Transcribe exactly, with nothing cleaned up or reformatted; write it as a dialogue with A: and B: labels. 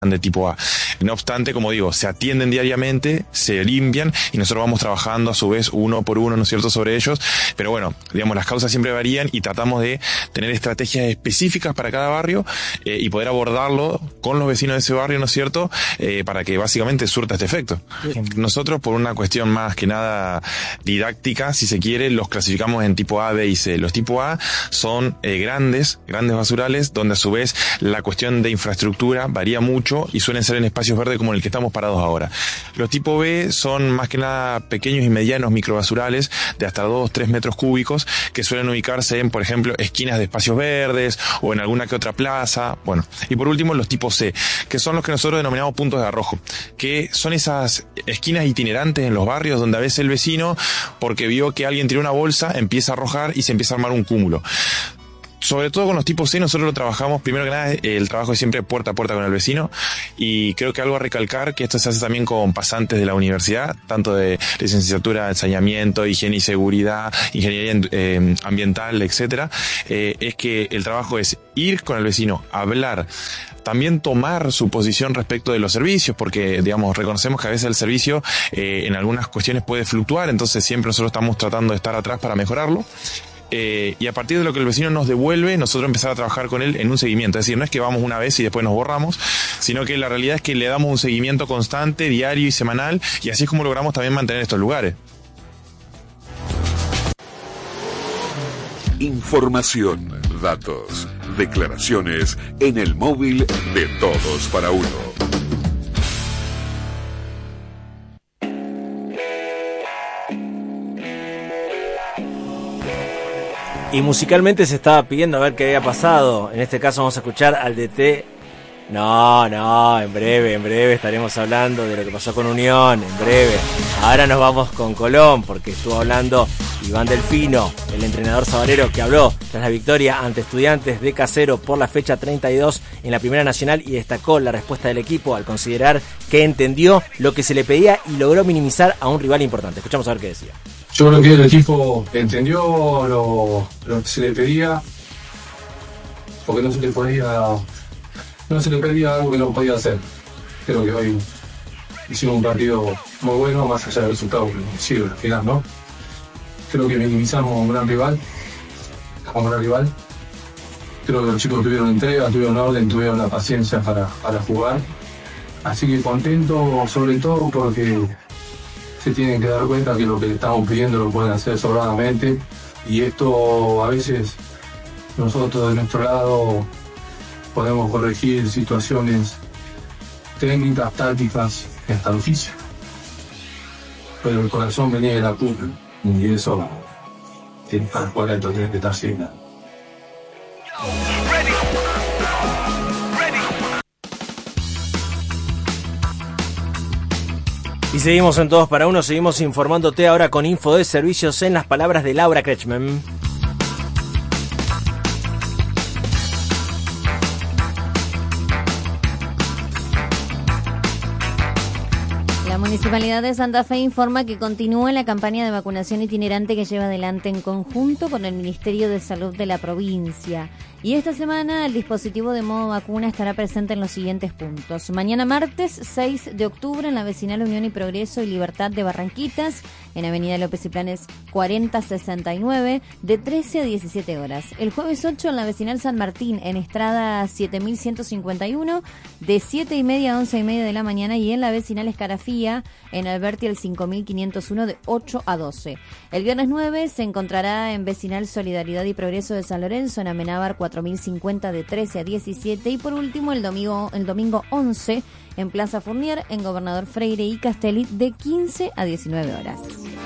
A: de tipo A. No obstante, como digo, se atienden diariamente, se limpian y nosotros vamos trabajando a su vez uno por uno, ¿no es cierto?, sobre ellos. Pero bueno, digamos, las causas siempre varían y tratamos de tener estrategias específicas para cada barrio eh, y poder abordarlo con los vecinos de ese barrio, ¿no es cierto?, eh, para que básicamente surta este efecto. Bien. Nosotros, por una cuestión más que nada didáctica, si se quiere, los clasificamos en tipo A, B y C. Los tipo A son eh, grandes, grandes basurales, donde a su vez la cuestión de infraestructura varía mucho y suelen ser en espacios verdes como en el que estamos parados ahora. Los tipo B son más que nada pequeños y medianos microbasurales de hasta dos, tres metros cúbicos que suelen ubicarse en, por ejemplo, esquinas de espacios verdes o en alguna que otra plaza. Bueno, y por último los tipo C, que son los que nosotros denominamos puntos de arrojo, que son esas esquinas itinerantes en los barrios donde a veces el vecino, porque vio que alguien tiró una bolsa, empieza a arrojar y se empieza a armar un cúmulo. Sobre todo con los tipos C, nosotros lo trabajamos, primero que nada, el trabajo es siempre puerta a puerta con el vecino, y creo que algo a recalcar, que esto se hace también con pasantes de la universidad, tanto de licenciatura en saneamiento, higiene y seguridad, ingeniería eh, ambiental, etcétera, eh, es que el trabajo es ir con el vecino, hablar, también tomar su posición respecto de los servicios, porque, digamos, reconocemos que a veces el servicio eh, en algunas cuestiones puede fluctuar, entonces siempre nosotros estamos tratando de estar atrás para mejorarlo. Eh, y a partir de lo que el vecino nos devuelve, nosotros empezar a trabajar con él en un seguimiento. Es decir, no es que vamos una vez y después nos borramos, sino que la realidad es que le damos un seguimiento constante, diario y semanal, y así es como logramos también mantener estos lugares.
B: Información, datos, declaraciones en el móvil de Todos para Uno.
C: Y musicalmente se estaba pidiendo a ver qué había pasado. En este caso vamos a escuchar al D T. No, no, en breve, en breve estaremos hablando de lo que pasó con Unión, en breve. Ahora nos vamos con Colón, porque estuvo hablando Iván Delfino, el entrenador sabalero, que habló tras la victoria ante Estudiantes de Casero por la fecha treinta y dos en la Primera Nacional, y destacó la respuesta del equipo al considerar que entendió lo que se le pedía y logró minimizar a un rival importante. Escuchamos a ver qué decía.
D: Yo creo que el equipo entendió lo, lo que se le pedía, porque no se le podía, no se le pedía algo que no podía hacer. Creo que hoy hicimos un partido muy bueno, más allá del resultado que sirve al final, ¿no? Creo que minimizamos a un gran rival, a un gran rival. Creo que los chicos tuvieron entrega, tuvieron orden, tuvieron la paciencia para, para jugar. Así que contento sobre todo porque se tienen que dar cuenta que lo que le estamos pidiendo lo pueden hacer sobradamente, y esto a veces nosotros de nuestro lado podemos corregir situaciones técnicas, tácticas y hasta el oficio, pero el corazón me niega la culpa, y eso tiene que estar signado.
C: Y seguimos en Todos para Uno, seguimos informándote ahora con info de servicios en las palabras de Laura Kretschmann.
E: La Municipalidad de Santa Fe informa que continúa la campaña de vacunación itinerante que lleva adelante en conjunto con el Ministerio de Salud de la provincia. Y esta semana el dispositivo de modo vacuna estará presente en los siguientes puntos. Mañana martes seis de octubre en la vecinal Unión y Progreso y Libertad de Barranquitas, en Avenida López y Planes cuarenta sesenta y nueve, de trece a diecisiete horas. El jueves ocho en la vecinal San Martín, en Estrada siete mil ciento cincuenta y uno, de siete y media a once y media de la mañana, y en la vecinal Escarafía, en Alberti el cinco mil quinientos uno, de ocho a doce. El viernes nueve se encontrará en vecinal Solidaridad y Progreso de San Lorenzo, en Amenábar cuatro mil cincuenta, de trece a diecisiete, y por último el domingo, el domingo once en Plaza Fournier, en Gobernador Freire y Castelli, de quince a diecinueve horas.